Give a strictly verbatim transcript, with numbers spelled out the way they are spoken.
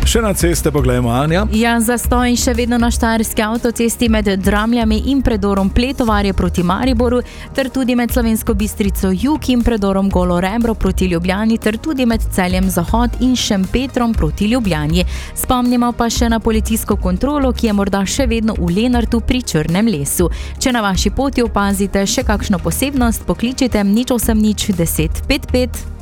Še na ceste poglejmo, Anja. Ja, zastoj še vedno na štajerski avtocesti med Dramljami in predorom Pletovarje proti Mariboru, ter tudi med Slovensko Bistrico jug in predorom Golo Rebro proti Ljubljani, ter tudi med Celjem Zahod in Šempetrom proti Ljubljani. Spomnimo pa še na policijsko kontrolo, ki je morda še vedno v Lenartu pri Črnem lesu. Če na vaši poti opazite še kakšno posebnost, pokličite nič osem nič deset pet pet.